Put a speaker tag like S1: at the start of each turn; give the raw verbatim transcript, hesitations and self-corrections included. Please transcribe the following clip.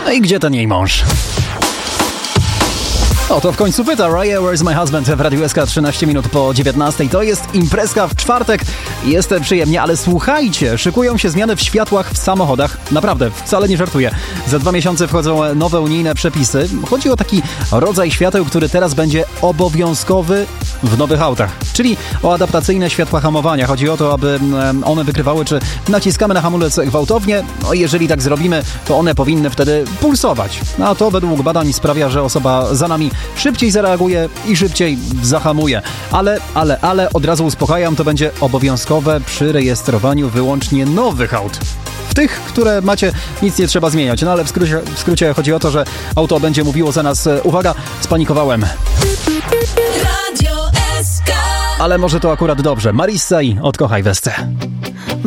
S1: No i gdzie ten jej mąż? O, to w końcu pyta Raya, where's my husband w Radiu S K trzynaście minut po dziewiętnastej. To jest imprezka w czwartek. Jest przyjemnie, ale słuchajcie, szykują się zmiany w światłach w samochodach. Naprawdę, wcale nie żartuję. Za dwa miesiące wchodzą nowe unijne przepisy. Chodzi o taki rodzaj świateł, który teraz będzie obowiązkowy w nowych autach. Czyli o adaptacyjne światła hamowania. Chodzi o to, aby one wykrywały, czy naciskamy na hamulec gwałtownie. No i jeżeli tak zrobimy, to one powinny wtedy pulsować. A to według badań sprawia, że osoba za nami szybciej zareaguje i szybciej zahamuje. Ale, ale, ale od razu uspokajam, to będzie obowiązkowe przy rejestrowaniu wyłącznie nowych aut. W tych, które macie, nic nie trzeba zmieniać. No ale w skrócie, w skrócie chodzi o to, że auto będzie mówiło za nas, uwaga, spanikowałem.
S2: Radio S K.
S1: Ale może to akurat dobrze. Marissa i Odkochaj Wesce.